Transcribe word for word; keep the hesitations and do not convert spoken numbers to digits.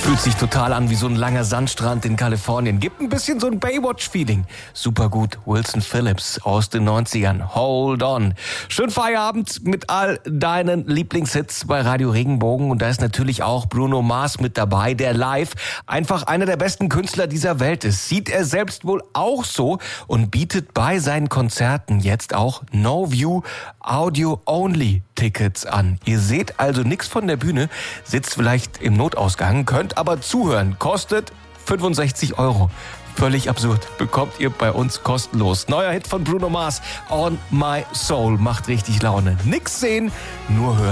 Fühlt sich total an wie so ein langer Sandstrand in Kalifornien. Gibt ein bisschen so ein Baywatch-Feeling. Super gut. Wilson Phillips aus den neunzigern. Hold on. Schönen Feierabend mit all deinen Lieblingshits bei Radio Regenbogen. Und da ist natürlich auch Bruno Mars mit dabei, der live einfach einer der besten Künstler dieser Welt ist. Sieht er selbst wohl auch so und bietet bei seinen Konzerten jetzt auch No View Audio Only Tickets an. Ihr seht also nichts von der Bühne, sitzt vielleicht im Notausgang, könnt aber zuhören. Kostet fünfundsechzig Euro. Völlig absurd. Bekommt ihr bei uns kostenlos. Neuer Hit von Bruno Mars, On My Soul. Macht richtig Laune. Nix sehen, nur hören.